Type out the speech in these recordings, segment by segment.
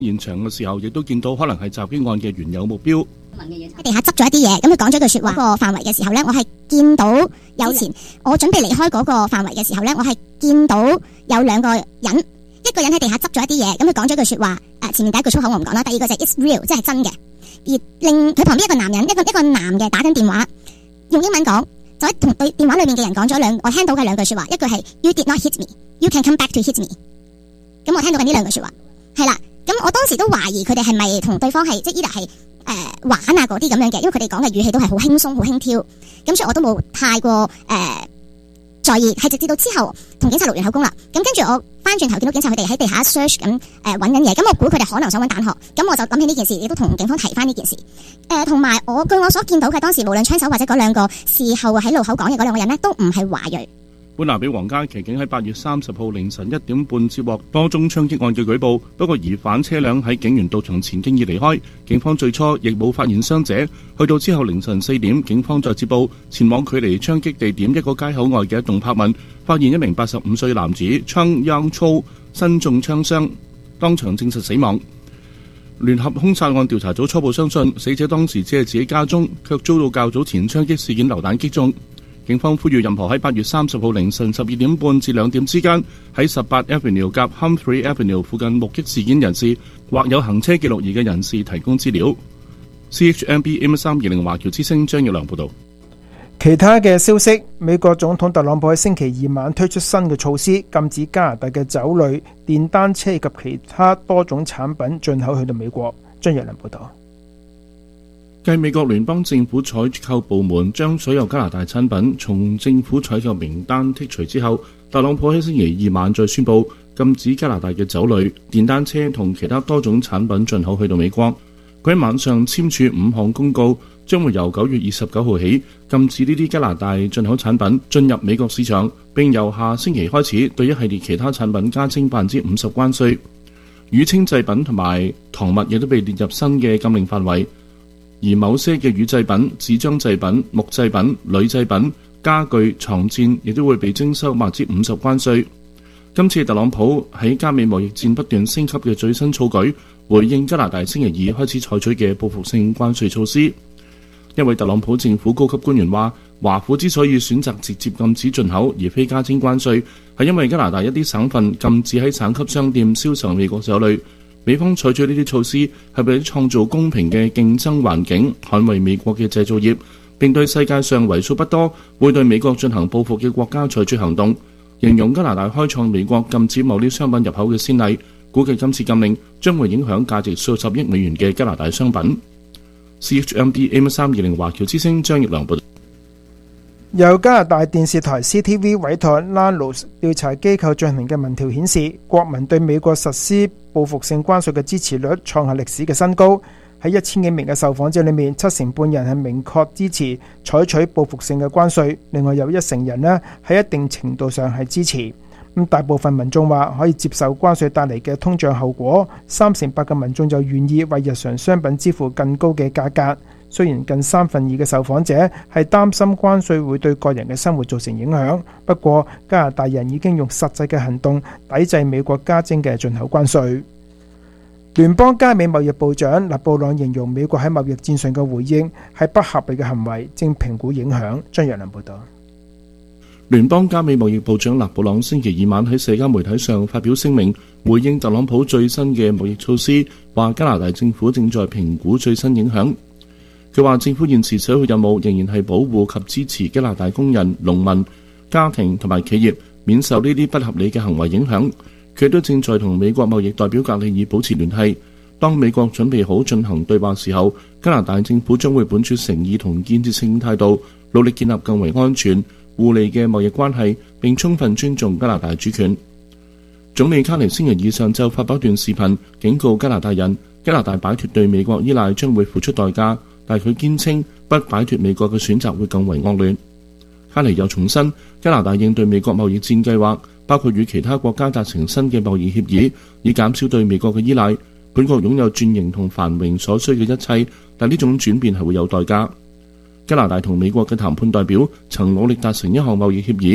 現場嘅時候，亦都見到可能係襲擊案嘅原有目標。 喺地下執咗一啲嘢，咁佢講咗句說話。個範圍嘅時候呢，我係見到有前，我準備離開嗰個範圍嘅時候呢，我係見到有兩個人，一個人喺地下執咗一啲嘢，咁佢講咗句說話。前面第一句粗口我唔講啦，第二個就係 it's real， 即係真嘅。而令佢旁邊一個男人，一個男嘅打緊電話，用英文講，就喺同對電話裏面嘅人講咗我聽到嘅兩句說話，一句係 You did not hit me， You can come back to hit me。咁我聽到緊呢兩句說話，係啦。咁我當時都懷疑佢哋係咪同對方係即係依度係玩啊嗰啲咁樣嘅，因為佢哋講嘅語氣都係好輕鬆好輕佻，咁所以我都冇太過在意。係直至到之後同警察錄完口供啦，咁跟住我翻轉頭見到警察佢哋喺地下 search 緊揾緊嘢，咁我估佢哋可能想揾彈殼，咁我就諗起呢件事，亦都同警方提翻呢件事。同埋據我所見到嘅當時無論槍手或者嗰兩個事後喺路口講嘅嗰兩個人呢，都唔係華裔。 本拿比皇家騎警喺8月30號凌晨1點半接獲多宗槍擊案嘅舉報，不過疑犯車輛喺警員到場前經已離開，警方最初亦冇發現傷者。去到之後凌晨4點，警方再接報前往距離槍擊地點一個街口外嘅一棟柏文，發現一名85歲男子槍央粗身中槍傷，當場證實死亡。聯合兇殺案調查組初步相信死者當時只係自己家中，卻遭到較早前槍擊事件流彈擊中。警方呼籲任何喺8月30號凌晨12點半至2點之間喺18 Avenue 及 Humphrey Avenue 附近目擊事件人士或有行車記錄儀嘅人士提供資料。CHMB AM320 華僑之聲張耀良報道。 其他嘅消息，美國總統特朗普喺星期二晚推出新嘅措施，禁止加拿大嘅酒類、電單車及其他多種產品進口去到美國。張耀良報道。 繼美國聯邦政府採購部門將所有加拿大產品從政府採購名單剔除之後，特朗普喺星期二晚再宣布禁止加拿大嘅酒類、電單車同其他多種產品進口去到美國。佢喺晚上簽署5項公告，將會由9月29號起禁止呢啲加拿大進口產品進入美國市場，並由下星期開始對一系列其他產品加徵50%關稅。乳清製品同埋糖物亦都被列入新嘅禁令範圍。而某些嘅乳製品、紙張製品、木製品、鋁製品、家具、床墊亦都會被徵收50%關稅。今次特朗普喺加美貿易戰不斷升級嘅最新措舉，回應加拿大星期二開始採取嘅報復性關稅措施。一位特朗普政府高級官員話，華府之所以選擇直接禁止進口而非加徵關稅，係因為加拿大一啲省份禁止喺省級商店銷售美國酒類。美方採取呢啲措施係為咗創造公平嘅競爭環境，捍衛美國嘅製造業，並對世界上為數不多會對美國進行報復嘅國家採取行動。形容加拿大開創美國禁止某啲商品入口嘅先例，估計今次禁令將會影響價值數十億美元嘅加拿大商品。CHMB AM320 華僑之聲張奕良報道。 由加拿大電視台 CTV 委託 Nanos 調查機構進行嘅民調顯示，國民對美國實施報復性關稅嘅支持率創下歷史嘅新高。喺1000幾名嘅受訪者裏面，7成半人係明確支持採取報復性嘅關稅，另外有1成人呢喺一定程度上係支持。大部分民眾話可以接受關稅帶嚟嘅通脹後果，3成8嘅民眾就願意為日常商品支付更高嘅價格。雖然近2/3嘅受訪者係擔心關稅會對個人嘅生活造成影響，不過加拿大人已經用實際嘅行動抵制美國加徵嘅進口關稅。聯邦加美貿易部長勒布朗形容美國喺貿易戰上嘅回應係不合理嘅行為，正評估影響。張若良報道。 聯邦加美貿易部長勒布朗星期二晚喺社交媒體上發表聲明，回應特朗普最新嘅貿易措施，話加拿大政府正在評估最新影響。佢話政府現時首要任務仍然係保護及支持加拿大工人、農民、家庭同埋企業免受呢啲不合理嘅行為影響。佢都正在同美國貿易代表格里爾保持聯繫。當美國準備好進行對話時候，加拿大政府將會本住誠意同建設性態度，努力建立更為安全、互利嘅貿易關係，並充分尊重加拿大主權。總理卡尼星期二上晝發表一段視頻，警告加拿大人，加拿大擺脫對美國依賴將會付出代價，但佢堅稱不擺脫美國嘅選擇會更為惡劣。卡尼又重申，加拿大應對美國貿易戰計劃，包括與其他國家達成新嘅貿易協議，以減少對美國嘅依賴。本國擁有轉型同繁榮所需嘅一切，但呢種轉變係會有代價。加拿大同美國嘅談判代表曾努力達成一項貿易協議，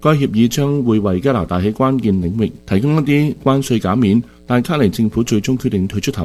該協議將會為加拿大喺關鍵領域提供一啲關稅減免，但卡尼政府最終決定退出談